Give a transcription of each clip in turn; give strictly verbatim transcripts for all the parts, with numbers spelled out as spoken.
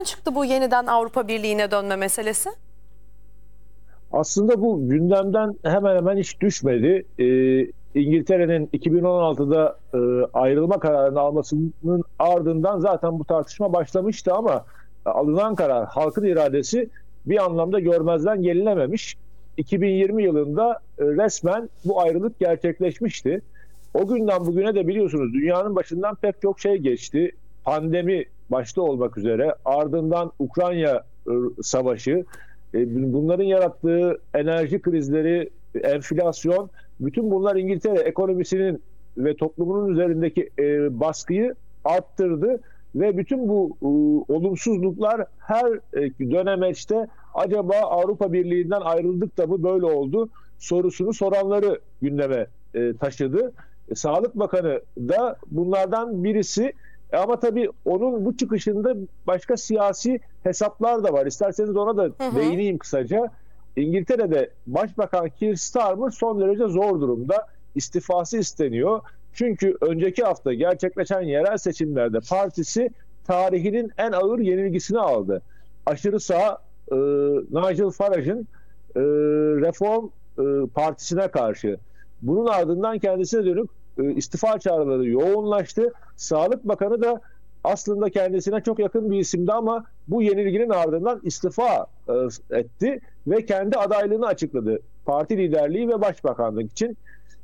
çıktı bu yeniden Avrupa Birliği'ne dönme meselesi? Aslında bu gündemden hemen hemen hiç düşmedi. Ee, İngiltere'nin iki bin on altıda e, ayrılma kararını almasının ardından zaten bu tartışma başlamıştı ama alınan karar, halkın iradesi bir anlamda görmezden gelinememiş. iki bin yirmi yılında e, resmen bu ayrılık gerçekleşmişti. O günden bugüne de biliyorsunuz dünyanın başından pek çok şey geçti. Pandemi başta olmak üzere, ardından Ukrayna e, savaşı, bunların yarattığı enerji krizleri, enflasyon, bütün bunlar İngiltere ekonomisinin ve toplumunun üzerindeki e, baskıyı arttırdı ve bütün bu e, olumsuzluklar her e, dönemeçte acaba Avrupa Birliği'nden ayrıldık da mı böyle oldu sorusunu soranları gündeme e, taşıdı. E, Sağlık Bakanı da bunlardan birisi. Ama tabii onun bu çıkışında başka siyasi hesaplar da var. İsterseniz ona da hı hı. değineyim kısaca. İngiltere'de Başbakan Keir Starmer son derece zor durumda. İstifası isteniyor. Çünkü önceki hafta gerçekleşen yerel seçimlerde partisi tarihinin en ağır yenilgisini aldı. Aşırı sağ e, Nigel Farage'ın e, Reform e, Partisi'ne karşı. Bunun ardından kendisine dönük istifa çağrıları yoğunlaştı. Sağlık Bakanı da aslında kendisine çok yakın bir isimdi ama bu yenilginin ardından istifa etti ve kendi adaylığını açıkladı. Parti liderliği ve başbakanlık için.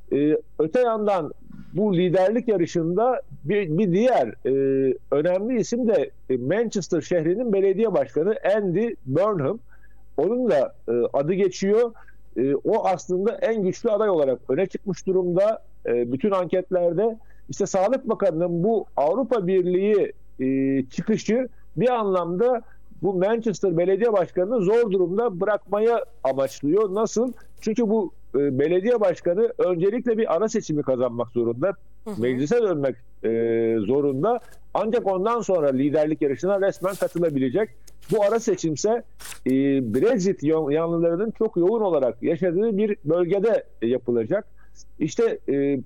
Öte yandan bu liderlik yarışında bir, bir diğer önemli isim de Manchester şehrinin belediye başkanı Andy Burnham. Onun da adı geçiyor. O aslında en güçlü aday olarak öne çıkmış durumda. Bütün anketlerde işte Sağlık Bakanı'nın bu Avrupa Birliği çıkışı bir anlamda bu Manchester Belediye Başkanı'nı zor durumda bırakmaya amaçlıyor. Nasıl? Çünkü bu belediye başkanı öncelikle bir ara seçimi kazanmak zorunda. Hı hı. Meclise dönmek zorunda. Ancak ondan sonra liderlik yarışına resmen katılabilecek. Bu ara seçimse Brexit yanlılarının çok yoğun olarak yaşadığı bir bölgede yapılacak. İşte e,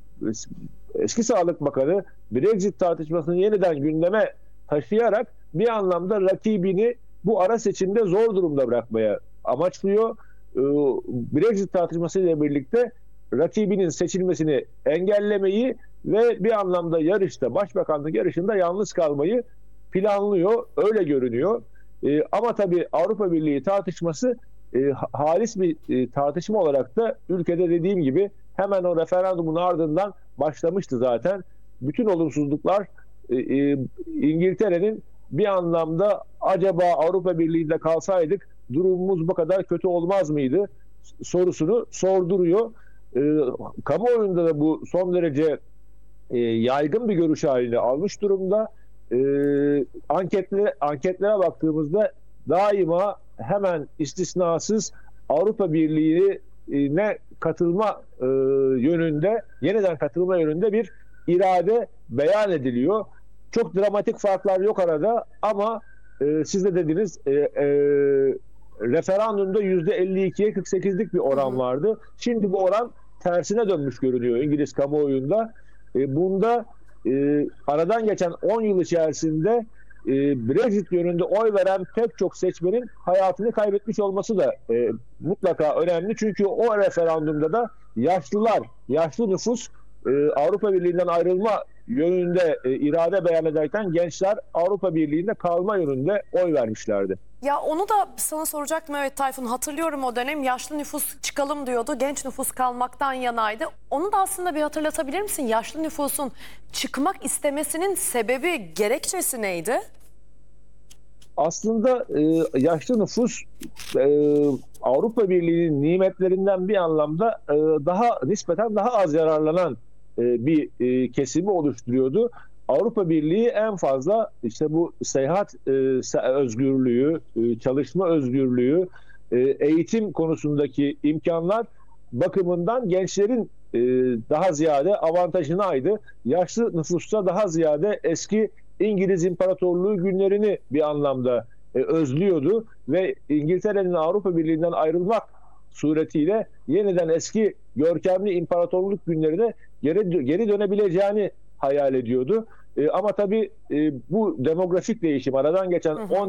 eski Sağlık Bakanı Brexit tartışmasını yeniden gündeme taşıyarak bir anlamda rakibini bu ara seçimde zor durumda bırakmaya amaçlıyor. E, Brexit tartışmasıyla birlikte rakibinin seçilmesini engellemeyi ve bir anlamda yarışta, başbakanlık yarışında yalnız kalmayı planlıyor. Öyle görünüyor. E, ama tabii Avrupa Birliği tartışması e, halis bir e, tartışma olarak da ülkede dediğim gibi hemen o referandumun ardından başlamıştı zaten. Bütün olumsuzluklar e, e, İngiltere'nin bir anlamda acaba Avrupa Birliği'nde kalsaydık durumumuz bu kadar kötü olmaz mıydı sorusunu sorduruyor. E, kamuoyunda da bu son derece e, yaygın bir görüş haline almış durumda. E, anketlere, anketlere baktığımızda daima hemen istisnasız Avrupa Birliği'ne katılma e, yönünde, yeniden katılma yönünde bir irade beyan ediliyor. Çok dramatik farklar yok arada ama e, siz de dediniz e, e, referandumda yüzde elli ikiye kırk sekizlik bir oran vardı. Şimdi bu oran tersine dönmüş görünüyor İngiliz kamuoyunda. E, bunda e, aradan geçen on yıl içerisinde e, Brexit yönünde oy veren pek çok seçmenin hayatını kaybetmiş olması da e, mutlaka önemli. Çünkü o referandumda da yaşlılar, yaşlı nüfus e, Avrupa Birliği'nden ayrılma yönünde e, irade beyan ederken gençler Avrupa Birliği'nde kalma yönünde oy vermişlerdi. Ya onu da sana soracaktım, evet Tayfun, hatırlıyorum o dönem yaşlı nüfus çıkalım diyordu, genç nüfus kalmaktan yanaydı. Onu da aslında bir hatırlatabilir misin? Yaşlı nüfusun çıkmak istemesinin sebebi, gerekçesi neydi? Aslında e, yaşlı nüfus e, Avrupa Birliği'nin nimetlerinden bir anlamda e, daha nispeten daha az yararlanan e, bir e, kesimi oluşturuyordu. Avrupa Birliği en fazla işte bu seyahat e, özgürlüğü, e, çalışma özgürlüğü, e, eğitim konusundaki imkanlar bakımından gençlerin e, daha ziyade avantajınaydı. Yaşlı nüfusta daha ziyade eski İngiliz İmparatorluğu günlerini bir anlamda e, özlüyordu ve İngiltere'nin Avrupa Birliği'nden ayrılmak suretiyle yeniden eski görkemli imparatorluk günlerine geri, geri dönebileceğini hayal ediyordu. E, ama tabii e, bu demografik değişim aradan geçen on